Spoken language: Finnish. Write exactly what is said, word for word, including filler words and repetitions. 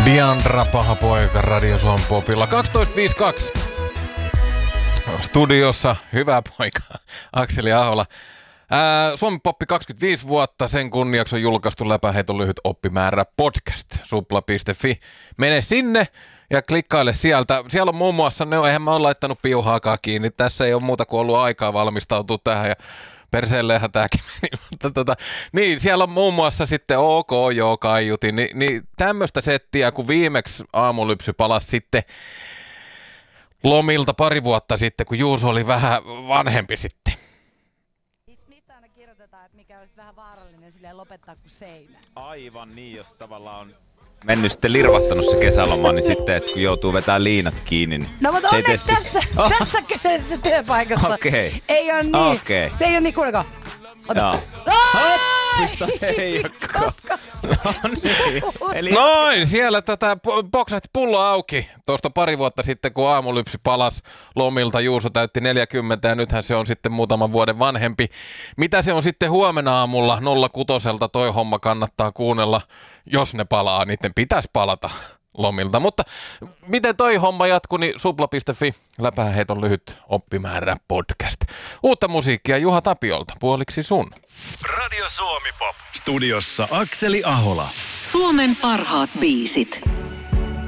Diandra, paha poika, Radio Suomen popilla. kaksitoista viisikymmentäkaksi. Studiossa hyvä poika, Akseli Ahola. Ää, Suomen poppi kaksikymmentäviisi vuotta, sen kunniaksi on julkaistu Läpäheiton lyhyt oppimäärä podcast, supla piste fi. Mene sinne ja klikkaile sieltä. Siellä on muun muassa, no eihän mä ole laittanut piuhaakaan kiinni, tässä ei ole muuta kuin ollut aikaa valmistautua tähän ja perseelleenhän tääkin meni, mutta tota, niin siellä on muun muassa sitten OK, joo, kaiutin, Ni, niin tämmöistä settiä, kun viimeksi aamulypsy palasi sitten lomilta pari vuotta sitten, kun Juuso oli vähän vanhempi sitten. Mistä aina kirjoitetaan, että mikä olisi vähän vaarallinen silleen lopettaa kuin seinä? Aivan niin, jos tavallaan on mennyt sitten lirvahtanut se kesäloma, niin sitten, että kun joutuu vetämään liinat kiinni, niin no mutta onneksi des... tässä, oh. tässä kyseisessä työpaikassa okay. ei ole niin, okay. se ei ole niin, kuulekaa. Ota. Hoppista heijakko. No niin. Eli... Noin, siellä tätä boksahti pullo auki tuosta pari vuotta sitten, kun aamulypsi palasi lomilta. Juuso täytti neljäkymmentä ja nythän se on sitten muutaman vuoden vanhempi. Mitä se on sitten huomenna aamulla nolla kutoselta, toi homma kannattaa kuunnella, jos ne palaa, niiden pitäisi palata lomilta. Mutta miten toi homma jatkuu, niin supla piste fi, Läpäheiton lyhyt oppimäärä podcast. Uutta musiikkia Juha Tapiolta, puoliksi sun. Radio Suomi Pop. Studiossa Akseli Ahola. Suomen parhaat biisit.